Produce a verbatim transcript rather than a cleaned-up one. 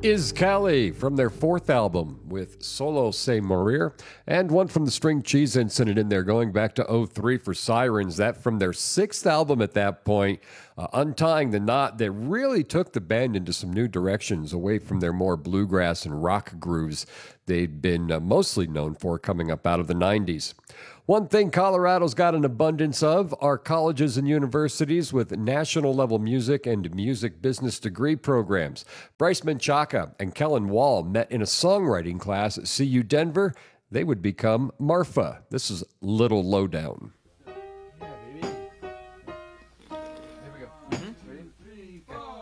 is Cali from their fourth album with Solo Se Morir, and one from the String Cheese Incident in there going back to oh three for Sirens. That from their sixth album at that point, uh, untying the knot that really took the band into some new directions away from their more bluegrass and rock grooves they'd been uh, mostly known for coming up out of the nineties. One thing Colorado's got an abundance of are colleges and universities with national-level music and music business degree programs. Bryce Menchaca and Kellen Wall met in a songwriting class at C U Denver. They would become Marfa. This is Little Lowdown.